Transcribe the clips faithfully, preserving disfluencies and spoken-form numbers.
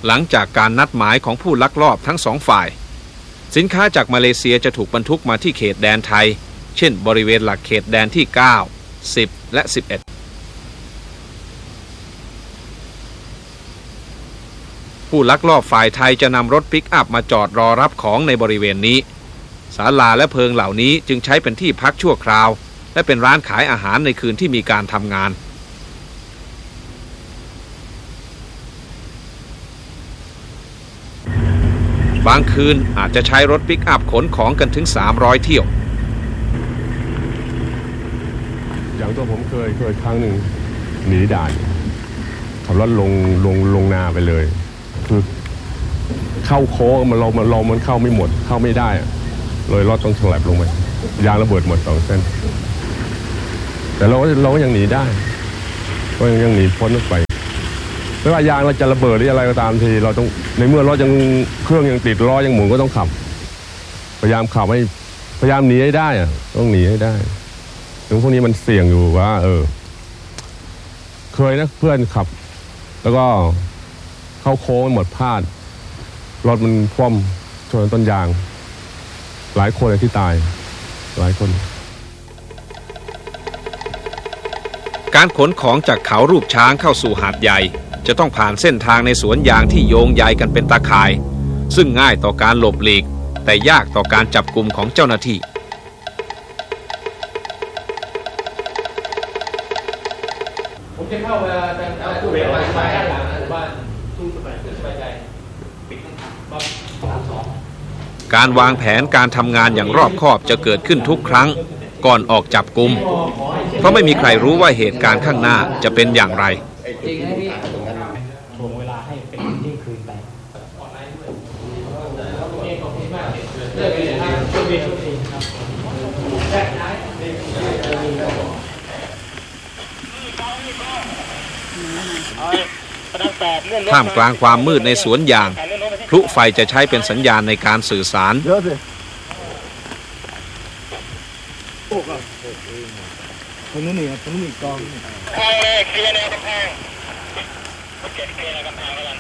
หลังจากการนัดหมายของผู้ลักลอบทั้งสองฝ่ายสินค้าจากมาเลเซียจะถูกบรรทุกมาที่เขตแดนไทยเช่นบริเวณหลักเขตแดนที่เก้า สิบและสิบเอ็ดผู้ลักลอบฝ่ายไทยจะนำรถปิกอัพมาจอดรอรับของในบริเวณนี้ศาลาและเพิงเหล่านี้จึงใช้เป็นที่พักชั่วคราวและเป็นร้านขายอาหารในคืนที่มีการทำงานบางคืนอาจจะใช้รถปิกอัพขนของกันถึงสามร้อยเที่ยวอย่างตัวผมเคยเคยครั้งหนึ่งหนีด่านขับรถลงลงลงนาไปเลยคือเข้าโค้งมันเรามันเรามันเข้าไม่หมดเข้าไม่ได้เลยรถต้องฉลับลงไปยางระเบิดหมดสองเส้นแต่เราเราก็ยังหนีได้ก็ยังยังหนีพ้นไปไม่ว่ายางเราจะระเบิดหรืออะไรก็ตามทีเราต้องในเมื่อรถยังเครื่องยังติดล้อยังหมุนก็ต้องขับพยายามขับให้พยายามหนีให้ได้อะต้องหนีให้ได้ถึงพวกนี้มันเสี่ยงอยู่ว่าเออเคยนะเพื่อนขับแล้วก็เข้าโค้งหมดพลาดรถมันคว่ำชนต้นยางหลายคนเลยที่ตายหลายคนการขนของจากเขารูปช้างเข้าสู่หาดใหญ่จะต้องผ่านเส้นทางในสวนยางที่โยงใยกันเป็นตาข่ายซึ่งง่ายต่อการหลบหลีกแต่ยากต่อการจับกุมของเจ้าหน้าที่ผมจะเข้ามาเอาผู้เรียนมาสบายด้านหลังนะบ้านสู้สบายสบายใจปิดบ้านสองการวางแผนการทำงานอย่างรอบคอบจะเกิดขึ้นทุกครั้งก่อนออกจับกุมเพราะไม่มีใครรู้ว่าเหตุการณ์ข้างหน้าจะเป็นอย่างไรจริงนะพี่ถ่วงเวลาให้เป็นเที่ยงคืนไปท่ามกลางความมืดในสวนยางพลุไฟจะใช้เป็นสัญญาณในการสื่อสารตรงนู้นนี่ตรงนู้นอีกกองทางเลยเคลียร์แนวกำแพงเก็บเคลียร์แนวกำแพงแล้วกัน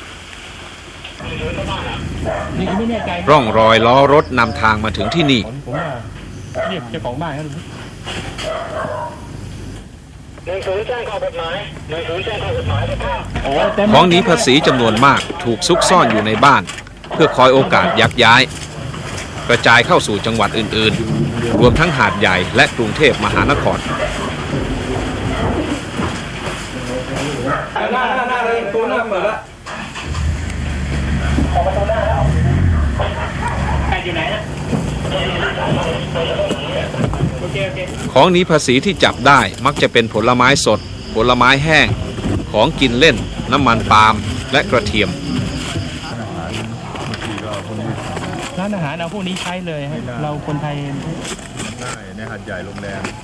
ร่องรอยล้อรถนำทางมาถึงที่นี่ผมว่าเรียกเจ้าของบ้านครับหนึ่งศูนย์แจ้งข้อกฎหมายหนึ่งศูนย์แจ้งข้อกฎหมายของหนีภาษีจำนวนมากถูกซุกซ่อนอยู่ในบ้านเพื่อคอยโอกาสยักย้ายกระจายเข้าสู่จังหวัดอื่นๆรวมทั้งหาดใหญ่และกรุงเทพมหานครหน้าหน้าหน้าเลยตัวหน้าเปิดละออกประตูหน้าแล้วใครอยู่ไหนนะโอเคโอเคของหนีภาษีที่จับได้มักจะเป็นผลไม้สดผลไม้แห้งของกินเล่นน้ำมันปาล์มและกระเทียมร้านอาหารเอาพวกนี้ใช้เลยเราคนไทยได้ในหาดใหญ่โรงแรม